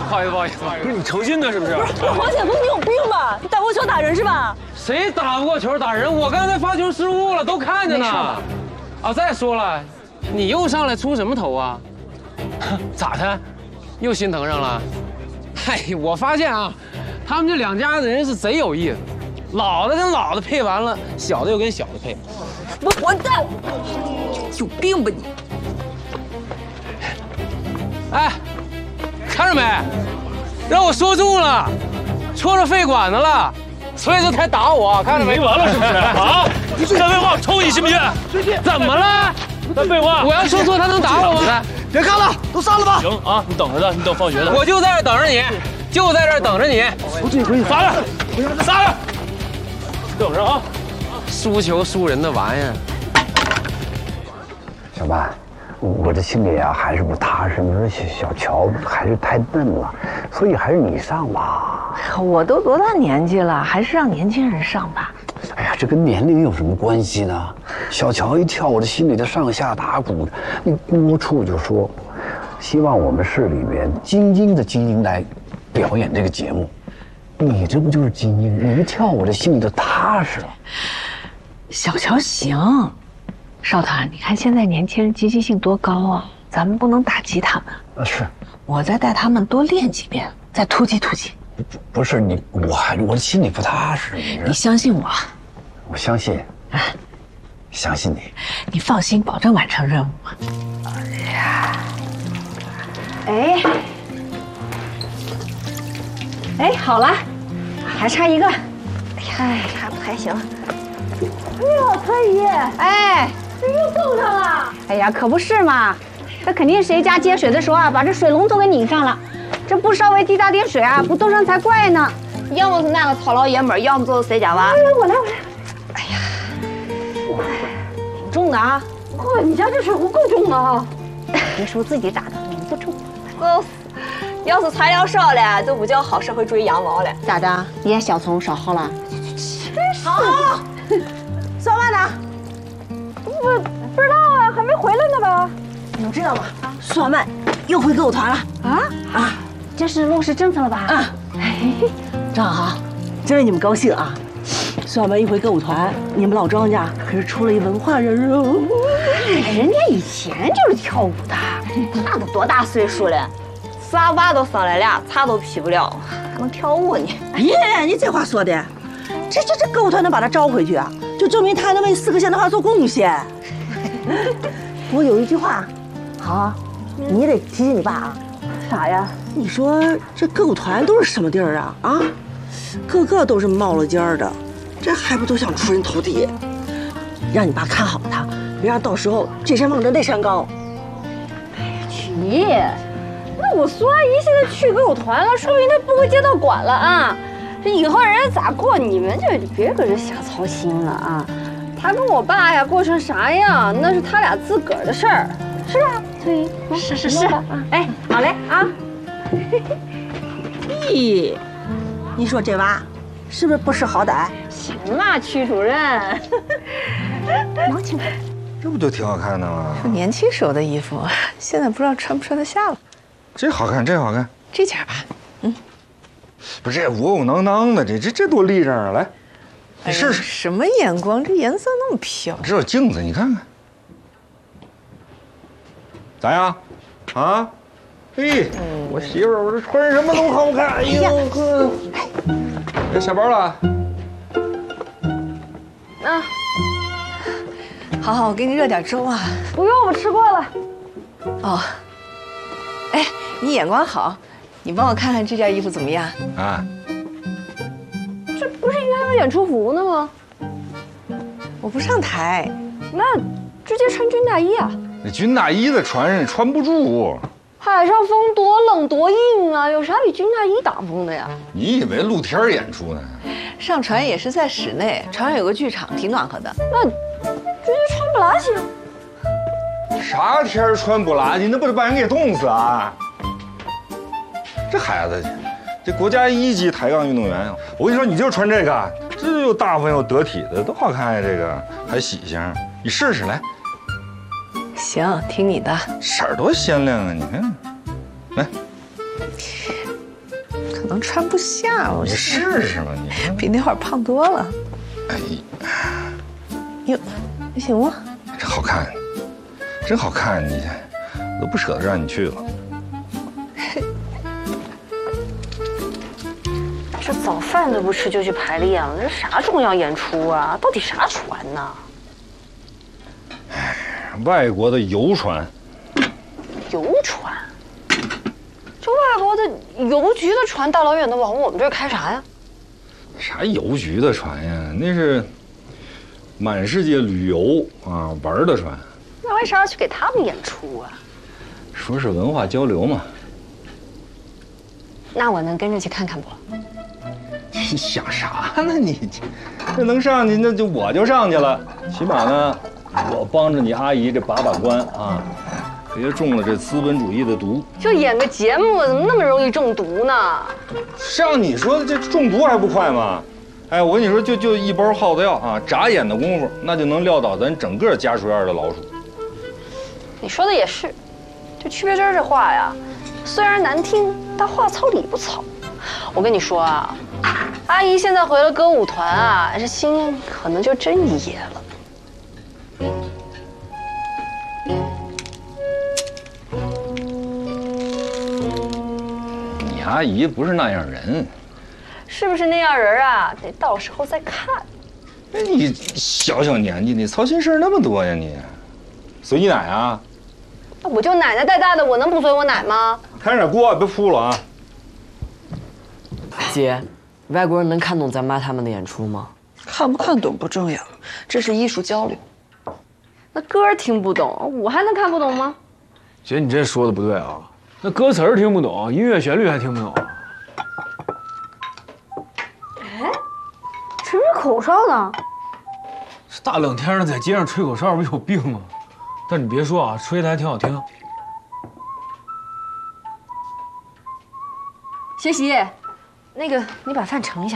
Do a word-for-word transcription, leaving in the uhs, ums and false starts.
不好意思，不好意思，不是你成心的，是不是？ 黄显峰，你有病吧？你打过球打人是吧？ 谁打不过球打人？我刚才发球失误了，都看见了。啊，再说了，你又上来出什么头啊？咋的？又心疼上了？嗨，我发现啊，他们这两家子人是贼有意思，老的跟老的配完了，小的又跟小的配。 我混蛋！有病吧你！ 哎，看着没？让我说中了，戳着肺管子了，所以说才打我，看着没？ 没完了是不是？啊！你再废话，抽你信不信？ 怎么了？ 再废话！ 我要说错，他能打我吗？ 别看了，都散了吧。 行啊，你等着的，你等放学的。 我就在这等着你，就在这等着你。 我自己回去。 撒着，撒着，等着啊！ 输球输人的玩意儿。 小曼，我这心里啊还是不踏实。你说小小乔还是太嫩了，所以还是你上吧。 我都多大年纪了，还是让年轻人上吧。 哎呀，这跟年龄有什么关系呢？小乔一跳，我这心里就上下打鼓。你郭处就说，希望我们市里面精英的精英来表演这个节目。你这不就是精英？你一跳，我这心里就踏实了。 小乔行，少棠，你看现在年轻人积极性多高啊，咱们不能打击他们。 啊，是。 我再带他们多练几遍，再突击突击。 不不是你，我还我的心里不踏实。你, 你相信我。 我相信。啊。相信你， 你放心，保证完成任务。哎呀， 哎，哎，好了，还差一个。哎呀，还不还行。 哎呦，可以！ 哎， 这又冻上了。 哎呀，可不是嘛，这肯定谁家接水的时候啊，把这水龙头给拧上了，这不稍微滴答点水啊，不冻上才怪呢。 要么是那个糙老爷们儿，要么就是谁家娃。 哎，我来，我来。哎呀。 重的啊！ 嚯，你家这水壶够重的啊！别说自己打的，你不重。 够死！要是材料少了，就不叫好社会主义羊毛了。 咋的？你家小葱烧好了？ 好，好。小曼呢？ 不不知道啊，还没回来呢吧？ 你们知道吗？双曼又回歌舞团了啊啊！这是落实政策了吧？ 啊！正好，真为你们高兴啊！双曼一回歌舞团，你们老庄家可是出了一文化人哦。 人家以前就是跳舞的， 那都多大岁数了，仨娃都生了俩，茶都劈不了，还能跳舞呢？ 哎呀，你这话说的，这这这歌舞团能把他招回去啊，就证明他能为四个县的话做贡献。 我有一句话，好，你得提醒你爸啊。 啥呀？你说这歌舞团都是什么地儿啊？啊，个个都是冒了尖儿的。这还不都想出人头地？让你爸看好他，别让到时候这山望着那山高。 哎呀，曲艺，那我苏阿姨现在去歌舞团了，说明她不归街道管了啊。这以后人家咋过，你们就别搁这瞎操心了啊。她跟我爸呀过成啥样，那是他俩自个儿的事儿，是吧？对， 是是是。 哎，好嘞啊。 咦，你说这娃是不是不识好歹？ 行啦，曲主任。 毛巾， 这不就挺好看的吗？ 是年轻时候的衣服，现在不知道穿不穿得下了。 这好看，这好看。 这件吧，嗯， 不是这鼓鼓囊囊的，这这这多立正啊！来，你试试。 什么眼光？这颜色那么飘。 这有镜子，你看看，咋样？啊？嘿，我媳妇儿，我这穿什么都好看。哎呦呵，这下班了。 啊，好好，我给你热点粥啊。 不用，我吃过了。 哦，哎，你眼光好，你帮我看看这件衣服怎么样？啊， 这不是应该有演出服呢吗？ 我不上台， 那直接穿军大衣啊。 那军大衣的穿上穿不住。 海上风多冷多硬啊，有啥比军大衣挡风的呀？ 你以为露天演出呢？ 上船也是在室内，船上有个剧场，挺暖和的。 那直接穿不拉几。 啥天穿不拉几？那不得把人给冻死啊！这孩子，这国家一级抬杠运动员，我跟你说，你就穿这个，这又大方又得体的，多好看呀！这个还喜庆，你试试来。 行，听你的。 色儿多鲜亮啊！你看，来， 可能穿不下。我你试试吧，你比那会儿胖多了。 哎， 哟，你行吗？ 这好看，真好看，你都不舍得让你去了。 这早饭都不吃就去排练了，这啥重要演出啊？到底啥船呢？ 外国的游船。 游船？这外国的邮局的船大老远的往我们这儿开啥呀？ 啥邮局的船呀？那是满世界旅游啊玩的船。 那为啥要去给他们演出啊？ 说是文化交流嘛。 那我能跟着去看看不？ 你想啥呢你？这能上去，那就我就上去了。起码呢，我帮着你阿姨这把把关啊，别中了这资本主义的毒。 就演个节目，怎么那么容易中毒呢？ 像你说的，这中毒还不快吗？哎，我跟你说，就就一包耗子药啊，眨眼的功夫，那就能撂倒咱整个家属院的老鼠。 你说的也是，就区别针这话呀，虽然难听，但话糙理不糙。我跟你说啊，阿姨现在回了歌舞团啊，这心可能就真野了。 你阿姨不是那样人， 是不是那样人啊？得到时候再看。 哎，你小小年纪，你操心事那么多呀你？随你奶啊？ 那我就奶奶带大的，我能不随我奶吗？ 开点锅，别扑了啊！ 姐，外国人能看懂咱妈他们的演出吗？ 看不看懂不重要，这是艺术交流。 那歌听不懂，我还能看不懂吗？ 姐，你这说的不对啊！那歌词儿听不懂，音乐旋律还听不懂。 哎，这是口哨呢？ 这大冷天的在街上吹口哨，不有病吗？但你别说啊，吹的还挺好听。 学习，那个你把饭盛一下。